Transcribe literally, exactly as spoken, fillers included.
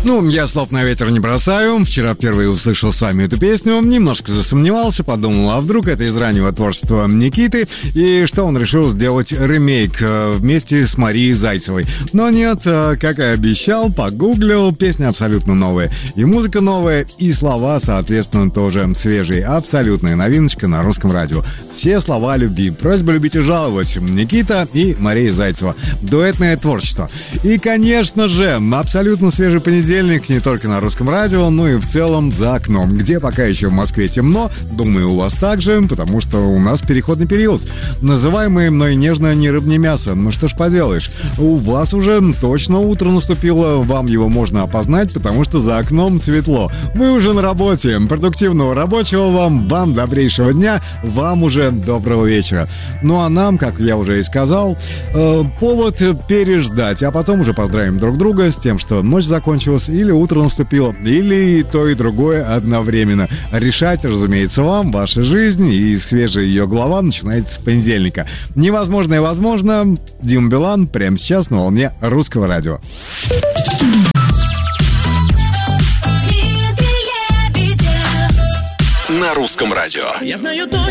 Ну, я слов на ветер не бросаю. Вчера впервые услышал с вами эту песню, немножко засомневался, подумал, а вдруг это из раннего творчества Никиты, и что он решил сделать ремейк вместе с Марией Зайцевой. Но нет, как и обещал, погуглил, песня абсолютно новая, и музыка новая, и слова, соответственно, тоже свежие. Абсолютная новиночка на русском радио. Все слова любви. Просьба любить и жаловать. Никита и Мария Зайцева. Дуэтное творчество. И, конечно же, абсолютно свежий понедельник. Не только на русском радио, но и в целом за окном, где пока еще в Москве темно. Думаю, у вас также, потому что у нас переходный период, называемый мной нежно ни рыба, ни мясо. Ну что ж поделаешь, у вас уже точно утро наступило, вам его можно опознать, потому что за окном светло. Вы уже на работе. Продуктивного рабочего вам, вам добрейшего дня, вам уже доброго вечера. Ну а нам, как я уже и сказал, э, повод переждать, а потом уже поздравим друг друга с тем, что ночь закончилась, или утро наступило, или и то, и другое одновременно. Решать, разумеется, вам, ваша жизнь, и свежая ее глава начинается с понедельника. Невозможное возможно. Дима Билан прямо сейчас на волне русского радио. На русском радио. Я знаю точно.